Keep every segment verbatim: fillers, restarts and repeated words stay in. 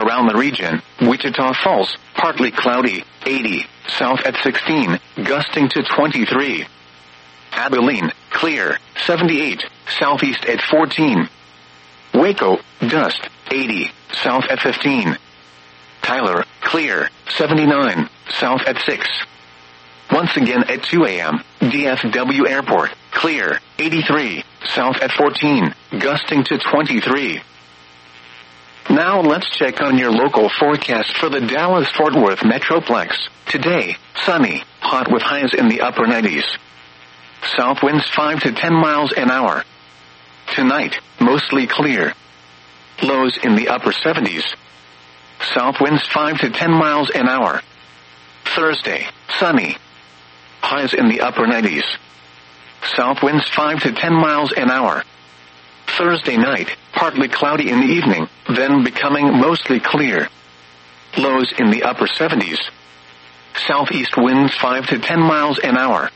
around the region. Wichita Falls, partly cloudy, eighty, south at sixteen, gusting to twenty-three. Abilene, clear, seventy-eight, southeast at fourteen. Waco, dust, eighty, south at fifteen. Tyler, clear, seventy-nine, south at six. Once again at two a.m., D F W Airport, clear, eighty-three, south at fourteen, gusting to twenty-three. Now let's check on your local forecast for the Dallas-Fort Worth Metroplex. Today, sunny, hot with highs in the upper nineties. South winds five to ten miles an hour. Tonight, mostly clear. Lows in the upper seventies. South winds five to ten miles an hour. Thursday, sunny. Highs in the upper nineties. South winds five to ten miles an hour. Thursday night, partly cloudy in the evening, then becoming mostly clear. Lows in the upper seventies. Southeast winds five to ten miles an hour.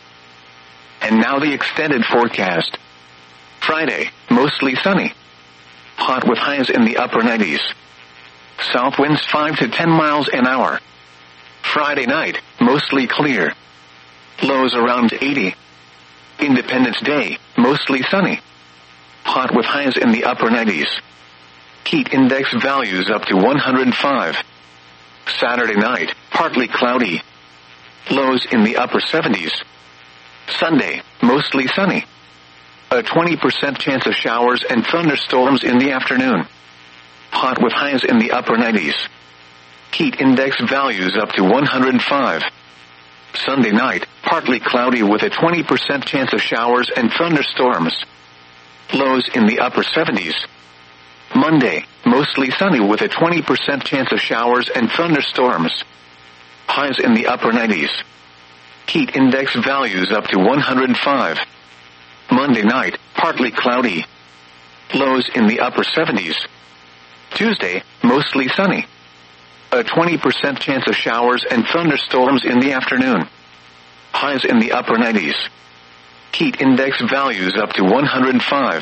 And now the extended forecast. Friday, mostly sunny. Hot with highs in the upper nineties. South winds five to ten miles an hour. Friday night, mostly clear. Lows around eighty. Independence Day, mostly sunny. Hot with highs in the upper nineties. Heat index values up to one hundred five. Saturday night, partly cloudy. Lows in the upper seventies. Sunday, mostly sunny. A twenty percent chance of showers and thunderstorms in the afternoon. Hot with highs in the upper nineties. Heat index values up to one hundred five. Sunday night, partly cloudy with a twenty percent chance of showers and thunderstorms. Lows in the upper seventies. Monday, mostly sunny with a twenty percent chance of showers and thunderstorms. Highs in the upper nineties. Heat index values up to one hundred five. Monday night, partly cloudy. Lows in the upper seventies. Tuesday, mostly sunny. A twenty percent chance of showers and thunderstorms in the afternoon. Highs in the upper nineties. Heat index values up to one hundred five.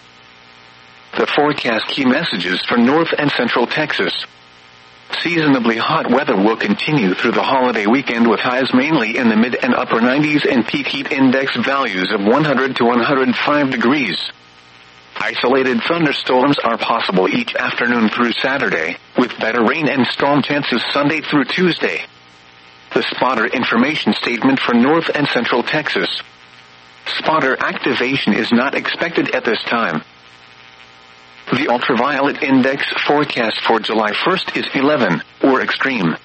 The forecast key messages for North and Central Texas. Seasonably hot weather will continue through the holiday weekend with highs mainly in the mid and upper nineties and peak heat index values of one hundred to one hundred five degrees. Isolated thunderstorms are possible each afternoon through Saturday, with better rain and storm chances Sunday through Tuesday. The spotter information statement for North and Central Texas. Spotter activation is not expected at this time. The ultraviolet index forecast for July first is eleven, or extreme.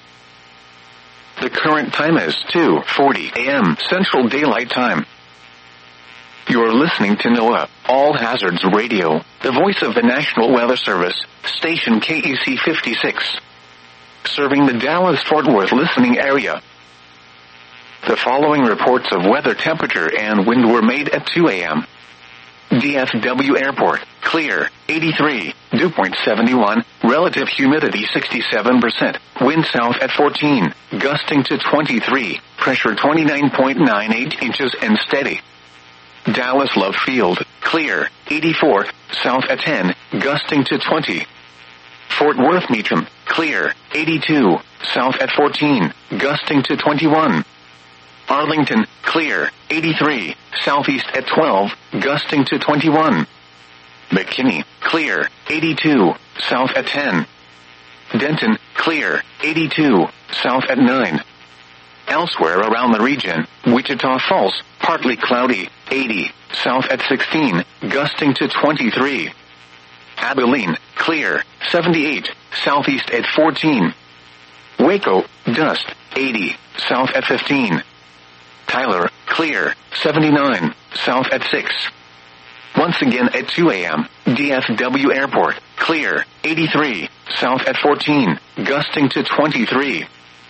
The current time is two forty a.m. Central Daylight Time. You're listening to NOAA, All Hazards Radio, the voice of the National Weather Service, station K E C fifty-six. Serving the Dallas-Fort Worth listening area. The following reports of weather temperature and wind were made at two a.m. D F W Airport, clear, eighty-three, dew point seventy-one, relative humidity sixty-seven percent, wind south at fourteen, gusting to twenty-three, pressure twenty-nine point nine eight inches and steady. Dallas Love Field, clear, eighty-four, south at ten, gusting to twenty. Fort Worth Meacham, clear, eighty-two, south at fourteen, gusting to twenty-one. Arlington, clear, eighty-three, southeast at twelve, gusting to twenty-one. McKinney, clear, eighty-two, south at ten. Denton, clear, eighty-two, south at nine. Elsewhere around the region, Wichita Falls, partly cloudy, eighty, south at sixteen, gusting to twenty-three. Abilene, clear, seventy-eight, southeast at fourteen. Waco, dust, eighty, south at fifteen. Tyler, clear, seventy-nine, south at six. Once again at two a.m., D F W Airport, clear, eighty-three, south at fourteen, gusting to twenty-three.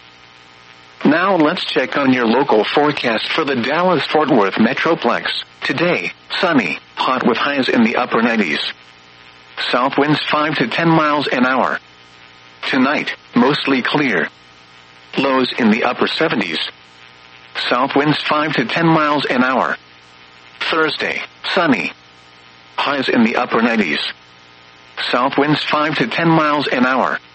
Now let's check on your local forecast for the Dallas-Fort Worth Metroplex. Today, sunny, hot with highs in the upper nineties. South winds five to ten miles an hour. Tonight, mostly clear. Lows in the upper seventies. South winds five to ten miles an hour. Thursday, sunny. Highs in the upper nineties. South winds five to ten miles an hour.